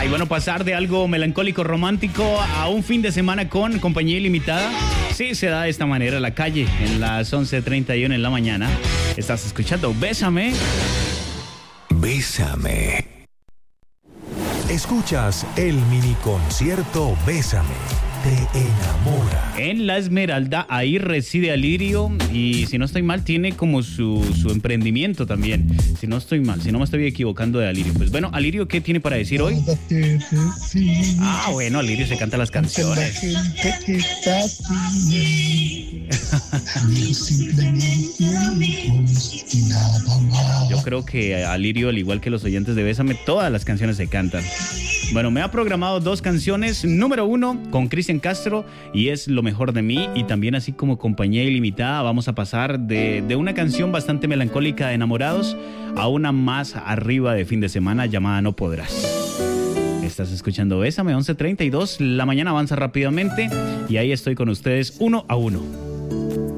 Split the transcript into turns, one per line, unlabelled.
Y bueno, pasar de algo melancólico romántico a un fin de semana con compañía ilimitada. Sí, se da de esta manera. La calle en las 11:31 en la mañana. Estás escuchando Bésame.
Bésame. Escuchas el mini concierto Bésame. Te enamora.
En La Esmeralda, ahí reside Alirio y si no estoy mal, tiene como su emprendimiento también. Si no estoy mal, si no me estoy equivocando de Alirio. Pues bueno, Alirio, ¿qué tiene para decir hoy? Bueno, Alirio se canta las canciones. Yo creo que Alirio, al igual que los oyentes de Bésame, todas las canciones se cantan. Bueno, me ha programado 2 canciones. Número 1 con Cristian Castro y es Lo Mejor de Mí. Y también así como compañía ilimitada vamos a pasar de una canción bastante melancólica de enamorados a una más arriba de fin de semana llamada No Podrás. Estás escuchando Bésame, 11:32. La mañana avanza rápidamente y ahí estoy con ustedes 1 a 1.